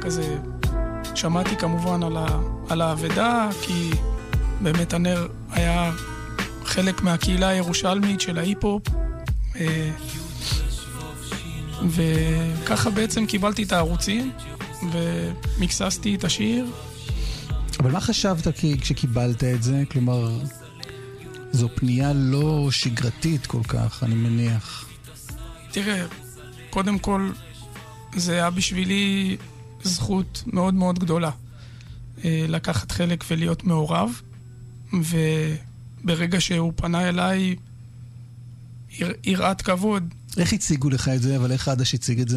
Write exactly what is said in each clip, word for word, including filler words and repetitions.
כזה שמעתי כמובן על, ה, על העבדה, כי באמת הנר היה חלק מהקהילה הירושלמית של ההיפ-הופ, וככה בעצם קיבלתי את הערוצים ומקססתי את השיר. אבל מה חשבת כשקיבלת את זה? כלומר, זו פנייה לא שגרתית כל כך, אני מניח. תראה, קודם כל זה היה בשבילי זכות מאוד מאוד גדולה לקחת חלק ולהיות מעורב, וברגע שהוא פנה אליי יראת כבוד. איך הציגו לך את זה, אבל איך חדש הציג את זה?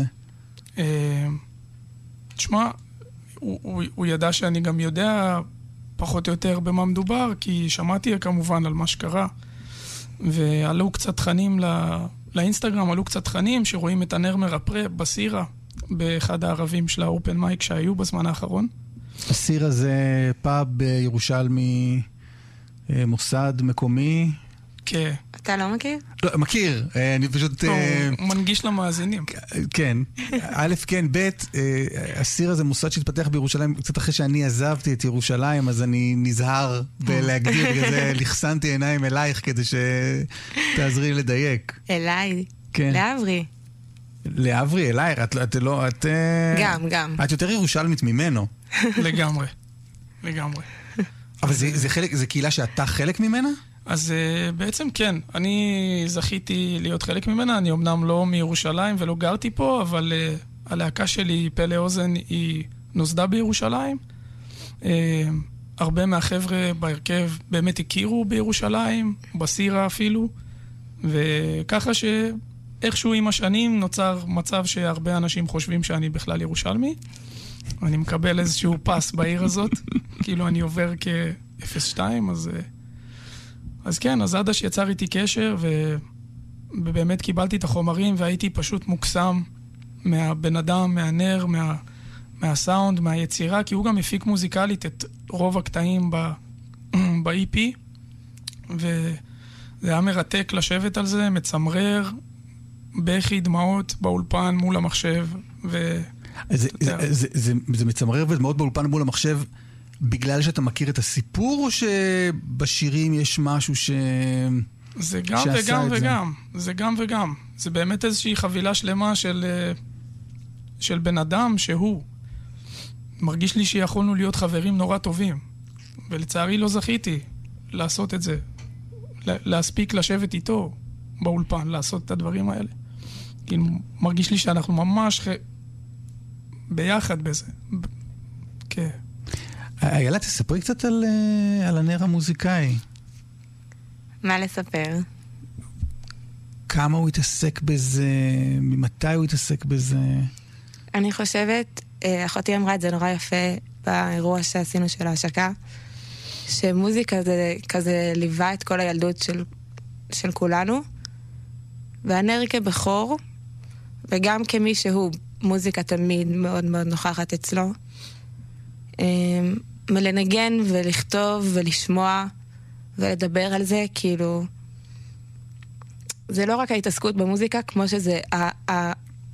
תשמע, הוא, הוא, הוא ידע שאני גם יודע פחות או יותר במה מדובר, כי שמעתי כמובן על מה שקרה, ועלו קצת תכנים לא, לאינסטגרם, עלו קצת תכנים שרואים את הנר מרפרה בסירה, באחד הערבים של האופן מייק שהיו בזמן האחרון. הסירה זה פאב בירושלמי, מוסד מקומי. כן. אתה לא מכיר? לא, מכיר. אני פשוט... הוא מנגיש למאזינים. כן. א', כן, ב', הסיר הזה מוסד שהתפתח בירושלים, קצת אחרי שאני עזבתי את ירושלים, אז אני נזהר בלהגדיר, בגלל זה לחסנתי עיניים אלייך, כדי שתעזרי לדייק. אליי. לעברי. לעברי, אלייך. את לא... את... גם, גם. את יותר ירושלמית ממנו. לגמרי. לגמרי. אבל זה חלק, זה קהילה שאתה חלק ממנה? אז uh, בעצם כן, אני זכיתי להיות חלק ממנה, אני אמנם לא מירושלים ולא גרתי פה, אבל uh, הלהקה שלי, פלא אוזן, היא נוסדה בירושלים. Uh, הרבה מהחבר'ה בהרכב באמת הכירו בירושלים, בסירה אפילו, וככה שאיכשהו עם השנים נוצר מצב שהרבה אנשים חושבים שאני בכלל ירושלמי. אני מקבל איזשהו פס בעיר הזאת, כאילו אני עובר כ-אפס שתיים, אז... Uh, אז כן, אז עדה שיצר איתי קשר, ובאמת קיבלתי את החומרים, והייתי פשוט מוקסם מהבן אדם, מהנר, מה, מהסאונד, מהיצירה, כי הוא גם הפיק מוזיקלית את רוב הקטעים ב-אי פי, וזה היה מרתק לשבת על זה, מצמרר, בכי דמעות באולפן מול המחשב, ו... זה, זה, זה, זה, זה מצמרר ומאוד באולפן מול המחשב, בגלל שאתה מכיר את הסיפור, או שבשירים יש משהו ש... זה גם וגם וגם. זה גם וגם. זה באמת איזושהי חבילה שלמה של, של בן אדם שהוא. מרגיש לי שיכולנו להיות חברים נורא טובים. ולצערי לא זכיתי לעשות את זה. להספיק לשבת איתו באולפן, לעשות את הדברים האלה. כי מרגיש לי שאנחנו ממש ח... ביחד בזה. כן. איילה, תספרי קצת על, על הנר המוזיקאי. מה לספר? כמה הוא התעסק בזה? ממתי הוא התעסק בזה? אני חושבת, אחותי אמרה את זה נורא יפה באירוע שעשינו של ההשקה, שמוזיקה זה כזה ליווה את כל הילדות של, של כולנו, והנר כבחור, וגם כמי שהוא מוזיקה תמיד מאוד מאוד נוכחת אצלו, מלנגן ולכתוב ולשמוע ולדבר על זה, כאילו זה לא רק ההתעסקות במוזיקה, כמו שזה